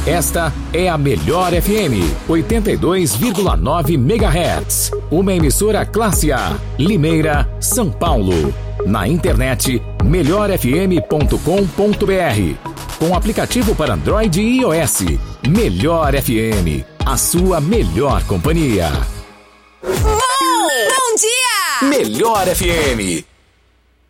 Esta é a Melhor FM 82,9 MHz. Uma emissora classe A, Limeira, São Paulo. Na internet melhorfm.com.br. Com aplicativo para Android e iOS. Melhor FM, a sua melhor companhia. Bom dia! Melhor FM.